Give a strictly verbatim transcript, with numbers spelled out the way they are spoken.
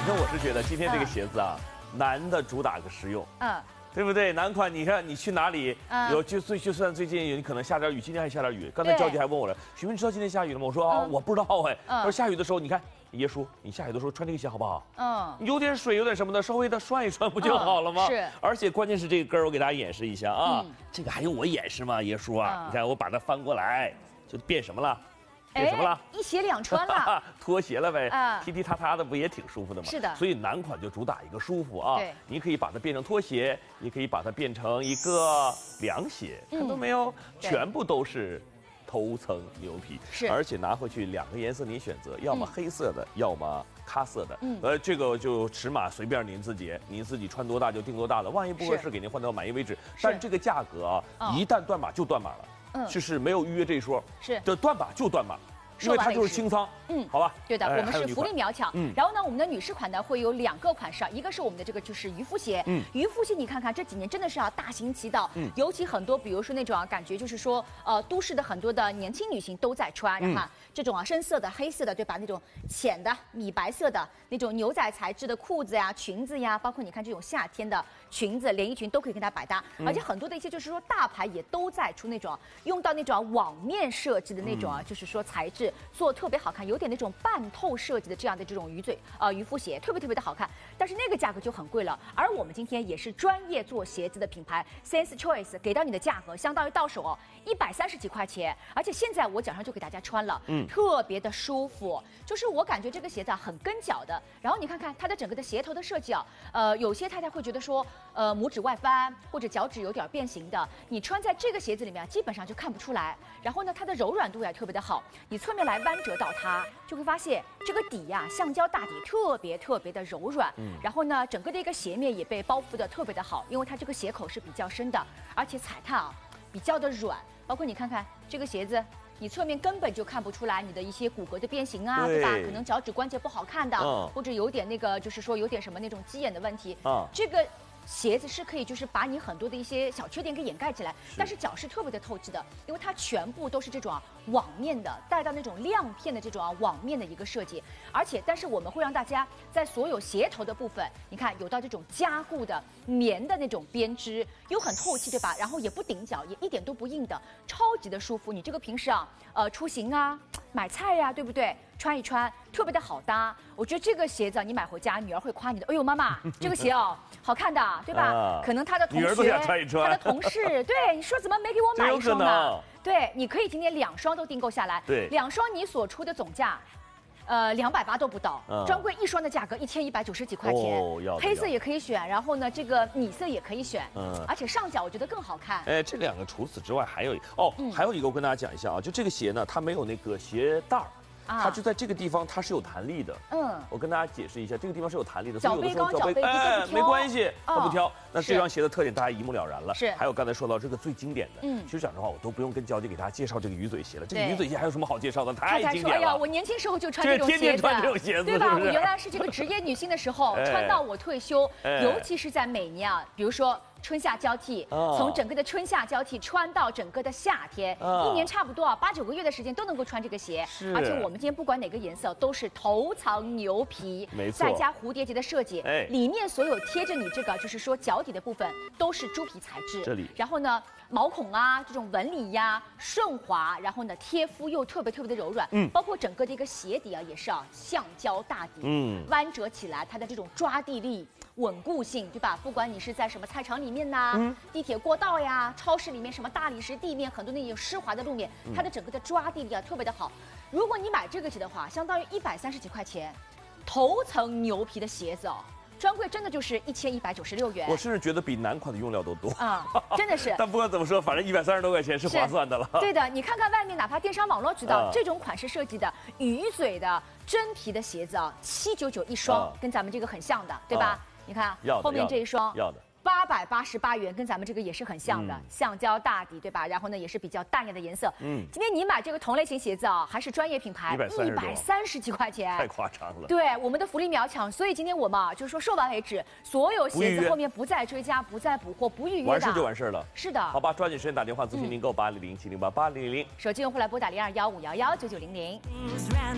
反正我是觉得今天这个鞋子啊，嗯、男的主打个实用，嗯，对不对？男款，你看你去哪里，嗯、有就最就算最近你可能下点雨，今天还下点雨。刚才娇姐还问我了，许文知道今天下雨了吗？我说啊、哦，我不知道哎。他说下雨的时候，你看爷叔，你下雨的时候穿这个鞋好不好？嗯，有点水，有点什么的，稍微的涮一涮不就好了吗？是。而且关键是这个跟儿，我给大家演示一下啊，嗯、这个还用我演示吗？爷叔啊，嗯、你看我把它翻过来，就变什么了？变什么了？ 一鞋两穿了， 脱鞋了呗，啊，踢踢踏踏的不也挺舒服的吗？ 是的， 所以男款就主打一个舒服啊。对，你可以把它变成拖鞋，也可以把它变成一个凉鞋，嗯、看到没有？全部都是头层牛皮，是，而且拿回去两个颜色你选择，要么黑色的，嗯、要么咖色的。嗯，呃，这个就尺码随便您自己，您自己穿多大就定多大的，万一不合适，给您换到满意为止。但这个价格啊，哦、一旦断码就断码了。嗯，就是没有预约这一说，是的，断码就断码，因为它就是清仓，嗯，好吧， 对的，我们是福利苗条，嗯，然后呢，我们的女士款呢会有两个款式，一个是我们的这个就是渔夫鞋，嗯，渔夫鞋你看看这几年真的是要大行其道，嗯，尤其很多比如说那种啊感觉就是说呃都市的很多的年轻女性都在穿，然后这种啊深色的、黑色的，对吧？那种浅的米白色的那种牛仔材质的裤子呀、裙子呀，包括你看这种夏天的裙子、连衣裙都可以跟它百搭，而且很多的一些就是说大牌也都在出那种用到那种网面设计的那种啊，就是说材质做特别好看，有点那种半透设计的这样的这种鱼嘴呃渔夫鞋，特别特别的好看，但是那个价格就很贵了。而我们今天也是专业做鞋子的品牌 Sense Choice 给到你的价格相当于到手哦一百三十几块钱，而且现在我脚上就给大家穿了，嗯，特别的舒服，就是我感觉这个鞋子啊很跟脚的。然后你看看它的整个的鞋头的设计啊，呃，有些太太会觉得说，呃，拇指外翻或者脚趾有点变形的，你穿在这个鞋子里面基本上就看不出来。然后呢，它的柔软度也特别的好，你侧面来弯折到它，就会发现这个底呀、啊，橡胶大底特别特别的柔软。嗯，然后呢，整个的一个鞋面也被包覆的特别的好，因为它这个鞋口是比较深的，而且踩踏啊比较的软。包括你看看这个鞋子，你侧面根本就看不出来你的一些骨骼的变形啊， 对, 对吧？可能脚趾关节不好看的，嗯、或者有点那个，就是说有点什么那种鸡眼的问题。啊，这个鞋子是可以就是把你很多的一些小缺点给掩盖起来，但是脚是特别的透气的，因为它全部都是这种啊网面的，带到那种亮片的这种啊网面的一个设计，而且但是我们会让大家在所有鞋头的部分，你看有到这种加固的棉的那种编织，又很透气，对吧？然后也不顶脚，也一点都不硬的，超级的舒服。你这个平时啊，呃出行啊、买菜呀、啊，对不对？穿一穿特别的好搭。我觉得这个鞋子你买回家，女儿会夸你的。哎呦，妈妈，这个鞋哦，好看的，对吧？啊、可能她的同学、 穿一穿她的同事，对你说怎么没给我买一双呢？对，你可以今天两双都订购下来。对，两双你所出的总价。呃，两百八都不到，嗯、专柜一双的价格一千一百九十几块钱，哦、黑色也可以选，然后呢，这个米色也可以选，嗯，而且上脚我觉得更好看。 哎，这两个除此之外还有哦，嗯、还有一个我跟大家讲一下啊，就这个鞋呢，它没有那个鞋带儿。它就在这个地方，它是有弹力的。嗯，我跟大家解释一下，这个地方是有弹力的， 脚背高，脚背低哎，没关系，它不挑。那这双鞋的特点大家一目了然了。是，还有刚才说到这个最经典的，嗯，其实讲实话，我都不用跟娇姐给大家介绍这个鱼嘴鞋了。这个鱼嘴鞋还有什么好介绍的？太经典了。哎呀， 我年轻时候就穿这种鞋子， 天天穿这种鞋子， 对吧？我原来是这个职业女性的时候，穿到我退休，尤其是在每年啊，比如说。春夏交替，从整个的春夏交替穿到整个的夏天，一年差不多啊八九个月的时间都能够穿这个鞋。而且我们今天不管哪个颜色都是头藏牛皮，没错，再加蝴蝶结的设计，哎，里面所有贴着你这个就是说脚底的部分都是猪皮材质，这里，然后呢毛孔啊这种纹理呀顺滑，然后呢贴肤又特别特别的柔软，嗯，包括整个的一个鞋底啊也是啊橡胶大底，嗯，弯折起来它的这种抓地力。稳固性，对吧？不管你是在什么菜场里面呐、嗯、地铁过道呀、超市里面，什么大理石地面，很多那种湿滑的路面，它的整个的抓地力啊特别的好。如果你买这个鞋的话，相当于一百三十几块钱，头层牛皮的鞋子哦。专柜真的就是一千一百九十六元， 我甚至觉得比男款的用料都多啊、嗯，真的是。 但不管怎么说，反正一百三十多块钱是划算的了。 对的，你看看外面，哪怕电商网络知道、啊、这种款式设计的鱼嘴的真皮的鞋子啊，七九九一双、啊，跟咱们这个很像的，对吧？啊、你看后面这一双要的。 八百八十八元，跟咱们这个也是很像的，嗯、橡胶大底，对吧？然后呢，也是比较淡雅的颜色。嗯，今天你买这个同类型鞋子啊，还是专业品牌，一百三十几块钱， 太夸张了。 对，我们的福利秒抢，所以今天我们啊，就是说售完为止，所有鞋子后面不再追加，不再补货，不预约的， 完事就完事了。 是的， 好吧，抓紧时间打电话咨询订购八零零七零八八零零零， 手机用户来拨打零二幺五幺幺九九零零。